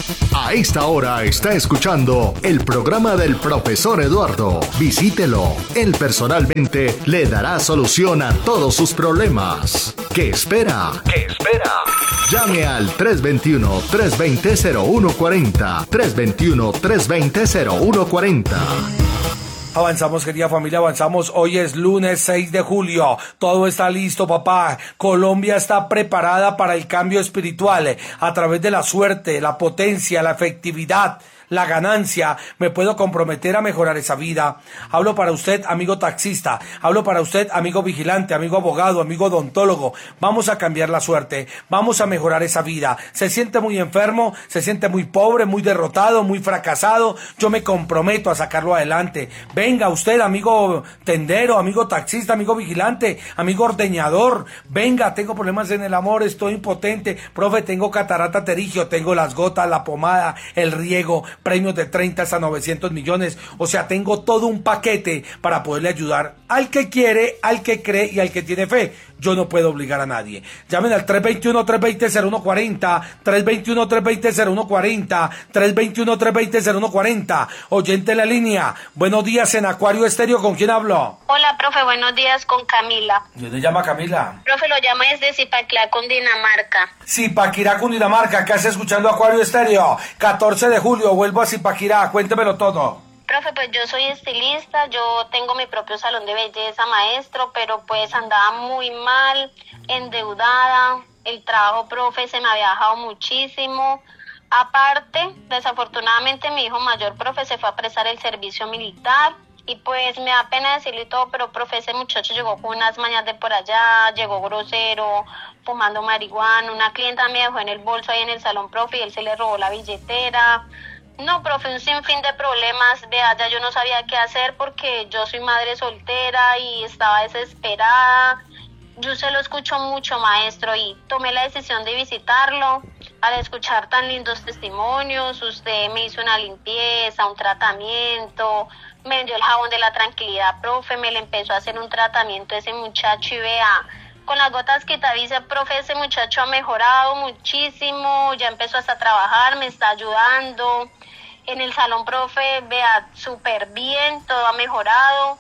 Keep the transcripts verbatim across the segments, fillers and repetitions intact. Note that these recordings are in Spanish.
A esta hora está escuchando el programa del profesor Eduardo. Visítelo. Él personalmente le dará solución a todos sus problemas. ¿Qué espera? ¿Qué espera? Llame al tres dos uno, tres dos cero, cero uno cuatro cero, tres dos uno, tres dos cero, cero uno cuatro cero. Avanzamos, querida familia, avanzamos. Hoy es lunes seis de julio. Todo está listo, papá. Colombia está preparada para el cambio espiritual. A través de la suerte, la potencia, la efectividad, la ganancia, me puedo comprometer a mejorar esa vida. Hablo para usted, amigo taxista. Hablo para usted, amigo vigilante, amigo abogado, amigo odontólogo. Vamos a cambiar la suerte. Vamos a mejorar esa vida. Se siente muy enfermo, se siente muy pobre, muy derrotado, muy fracasado. Yo me comprometo a sacarlo adelante. Venga usted, amigo tendero, amigo taxista, amigo vigilante, amigo ordeñador. Venga, tengo problemas en el amor, estoy impotente. Profe, tengo catarata terigio, tengo las gotas, la pomada, el riego, premios de treinta hasta novecientos millones, o sea, tengo todo un paquete para poderle ayudar al que quiere, al que cree y al que tiene fe. Yo no puedo obligar a nadie. Llamen al tres dos uno, tres dos cero, cero uno cuatro cero, tres dos uno, tres dos cero, cero uno cuatro cero, tres dos uno, tres dos cero, cero uno cuatro cero. Oyente en la línea. Buenos días en Acuario Estéreo, ¿con quién hablo? Hola, profe, buenos días, con Camila. ¿De dónde llama Camila? Profe, lo llamo desde Zipaquirá, Cundinamarca. Zipaquirá, Cundinamarca, ¿qué hace escuchando Acuario Estéreo? catorce de julio, vuelvo a Zipaquirá, cuéntemelo todo. Profe, pues yo soy estilista, yo tengo mi propio salón de belleza, maestro, pero pues andaba muy mal, endeudada, el trabajo, profe, se me había bajado muchísimo. Aparte, desafortunadamente mi hijo mayor, profe, se fue a prestar el servicio militar y pues me da pena decirle todo, pero profe, ese muchacho llegó con unas mañas de por allá, llegó grosero, fumando marihuana, una clienta me dejó en el bolso ahí en el salón, profe, y él se le robó la billetera. No, profe, un sinfín de problemas. Vea, ya yo no sabía qué hacer porque yo soy madre soltera y estaba desesperada. Yo se lo escucho mucho, maestro, y tomé la decisión de visitarlo. Al escuchar tan lindos testimonios, usted me hizo una limpieza, un tratamiento, me dio el jabón de la tranquilidad, profe, me le empezó a hacer un tratamiento a ese muchacho y vea, con las gotas quitavice, profe, ese muchacho ha mejorado muchísimo, ya empezó hasta a trabajar, me está ayudando. En el salón, profe, vea, súper bien, todo ha mejorado.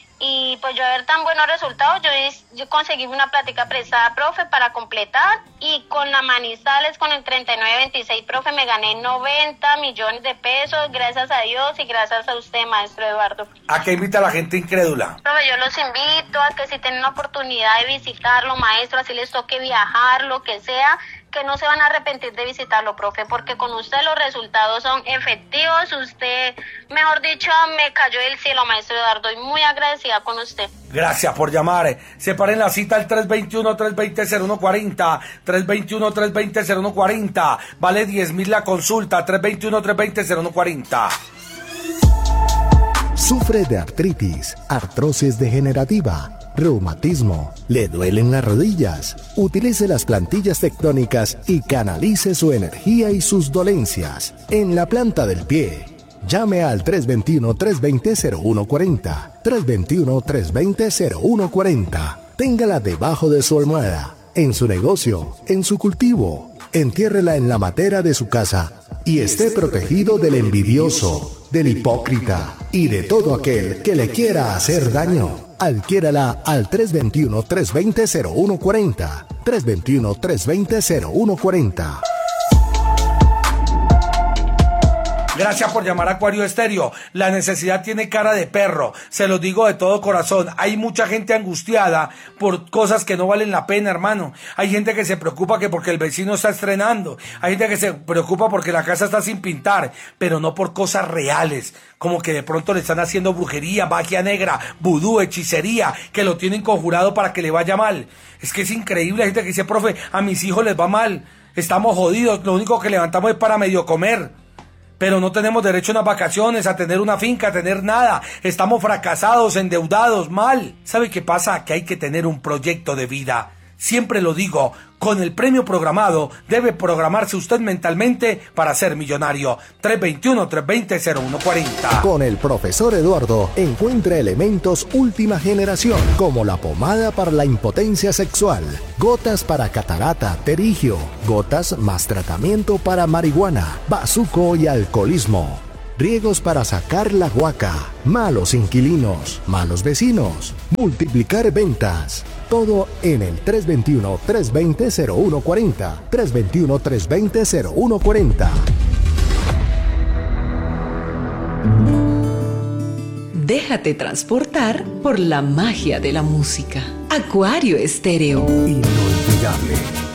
Y pues yo a ver tan buenos resultados, yo, yo conseguí una plática prestada, profe, para completar. Y con la Manizales, con el treinta y nueve veintiséis, profe, me gané noventa millones de pesos, gracias a Dios y gracias a usted, maestro Eduardo. ¿A qué invita a la gente incrédula? Profe, yo los invito a que si tienen la oportunidad de visitarlo, maestro, así les toque viajar, lo que sea, que no se van a arrepentir de visitarlo, profe, porque con usted los resultados son efectivos. Usted, mejor dicho, me cayó del cielo, maestro Eduardo, y muy agradecida con usted. Gracias por llamar. Separen la cita al tres dos uno, tres dos cero, cero uno cuatro cero, tres dos uno, tres dos cero, cero uno cuatro cero. Vale diez mil la consulta, tres dos uno, tres dos cero, cero uno cuatro cero. Sufre de artritis, artrosis degenerativa, reumatismo, le duelen las rodillas. Utilice las plantillas tectónicas y canalice su energía y sus dolencias en la planta del pie. Llame al tres dos uno, tres dos cero, cero uno cuatro cero, tres dos uno, tres dos cero, cero uno cuatro cero. Téngala debajo de su almohada, en su negocio, en su cultivo. Entiérrela en la matera de su casa y esté protegido del envidioso, del hipócrita y de todo aquel que le quiera hacer daño. Adquiérala al tres dos uno, tres dos cero, cero uno cuatro cero, tres dos uno, tres dos cero, cero uno cuatro cero. Gracias por llamar a Acuario Estéreo. La necesidad tiene cara de perro. Se lo digo de todo corazón. Hay mucha gente angustiada por cosas que no valen la pena, hermano. Hay gente que se preocupa que porque el vecino está estrenando. Hay gente que se preocupa porque la casa está sin pintar. Pero no por cosas reales. Como que de pronto le están haciendo brujería, magia negra, vudú, hechicería, que lo tienen conjurado para que le vaya mal. Es que es increíble. Hay gente que dice, profe, a mis hijos les va mal. Estamos jodidos. Lo único que levantamos es para medio comer. Pero no tenemos derecho a unas vacaciones, a tener una finca, a tener nada. Estamos fracasados, endeudados, mal. ¿Sabe qué pasa? Que hay que tener un proyecto de vida. Siempre lo digo, Con el premio programado, debe programarse usted mentalmente para ser millonario. tres dos uno, tres dos cero, cero uno cuatro cero. Con el profesor Eduardo encuentra elementos última generación, como la pomada para la impotencia sexual, gotas para catarata, terigio, gotas más tratamiento para marihuana, bazuco y alcoholismo, riegos para sacar la guaca, malos inquilinos, malos vecinos, multiplicar ventas. Todo en el tres dos uno, tres dos cero, cero uno cuatro cero, tres dos uno, tres dos cero, cero uno cuatro cero. Déjate transportar por la magia de la música. Acuario Estéreo. Inolvidable.